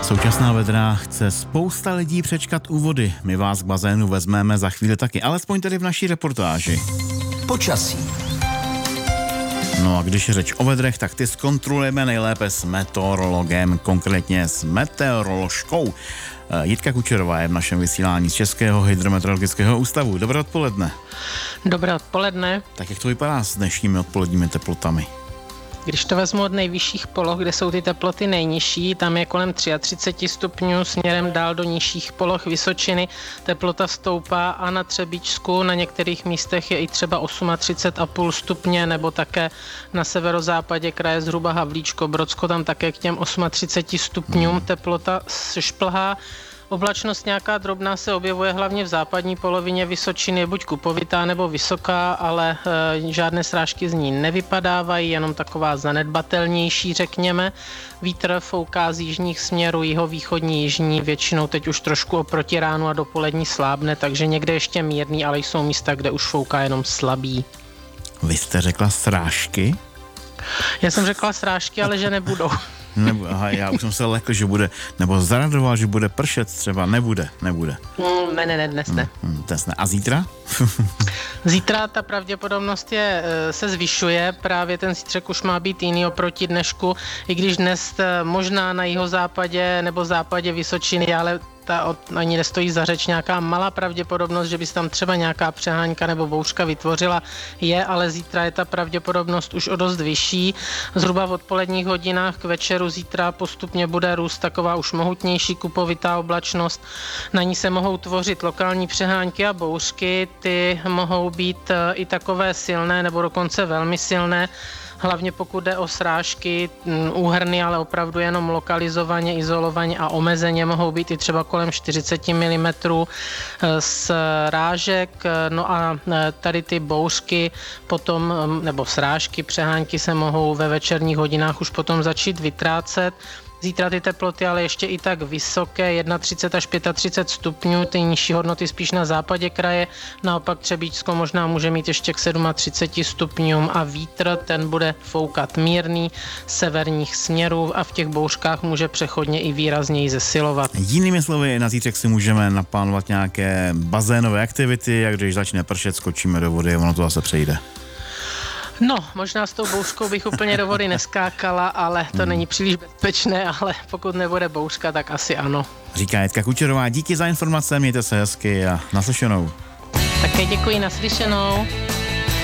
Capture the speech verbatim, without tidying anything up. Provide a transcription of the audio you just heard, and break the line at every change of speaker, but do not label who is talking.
Současná vedra chce spousta lidí přečkat u vody. My vás k bazénu vezmeme za chvíli taky, alespoň tedy v naší reportáži.
Počasí.
No a když je řeč o vedrech, tak ty zkontrolujeme nejlépe s meteorologem, konkrétně s meteoroložkou. Jitka Kučerová je v našem vysílání z Českého hydrometeorologického ústavu. Dobré odpoledne.
Dobré odpoledne.
Tak jak to vypadá s dnešními odpoledními teplotami?
Když to vezmu od nejvyšších poloh, kde jsou ty teploty nejnižší, tam je kolem třicet tři stupňů, směrem dál do nižších poloh Vysočiny teplota stoupá a na Třebíčsku na některých místech je i třeba třicet osm celá pět stupně, nebo také na severozápadě kraje zhruba Havlíčko, Brodsko, tam také k těm třicet osm stupňům teplota šplhá. Oblačnost nějaká drobná se objevuje hlavně v západní polovině Vysočiny, buď kupovitá nebo vysoká, ale e, žádné srážky z ní nevypadávají, jenom taková zanedbatelnější, řekněme. Vítr fouká z jižních směrů, jihovýchodní, jižní, většinou teď už trošku oproti ránu a dopolední slábne, takže někde ještě mírný, ale jsou místa, kde už fouká jenom slabý.
Vy jste řekla srážky?
Já jsem řekla srážky, ale že nebudou.
Nebo, aha, já už jsem se lekl, že bude, nebo zaradoval, že bude pršet třeba, nebude, nebude.
Mm, ne, ne, ne, dnes ne.
Mm, dnes ne. A zítra?
Zítra ta pravděpodobnost je, se zvyšuje, právě ten zítřek už má být jiný oproti dnešku, i když dnes možná na jihozápadě nebo západě Vysočiny, ale ta od, ani nestojí za řeč, nějaká malá pravděpodobnost, že by se tam třeba nějaká přehánka nebo bouřka vytvořila, je, ale zítra je ta pravděpodobnost už o dost vyšší. Zhruba v odpoledních hodinách k večeru zítra postupně bude růst taková už mohutnější kupovitá oblačnost. Na ní se mohou tvořit lokální přehánky a bouřky, ty mohou být i takové silné nebo dokonce velmi silné. Hlavně pokud jde o srážky, úhrny, ale opravdu jenom lokalizovaně, izolovaně a omezeně mohou být i třeba kolem čtyřicet milimetrů srážek. No a tady ty bouřky potom, nebo srážky, přehánky se mohou ve večerních hodinách už potom začít vytrácet. Zítra ty teploty ale ještě i tak vysoké, třicet jedna až třicet pět stupňů, ty nižší hodnoty spíš na západě kraje, naopak Třebíčsko možná může mít ještě k třicet sedm stupňům a vítr, ten bude foukat mírný severních směrů a v těch bouřkách může přechodně i výrazněji zesilovat.
Jinými slovy, na zítřek si můžeme naplánovat nějaké bazénové aktivity, jak když začne pršet, skočíme do vody a ono to zase přejde.
No, možná s tou bouřkou bych úplně do vody neskákala, ale to není příliš bezpečné, ale pokud nebude bouřka, tak asi ano.
Říká Jitka Kučerová, díky za informace, mějte se hezky a naslyšenou.
Také děkuji, naslyšenou.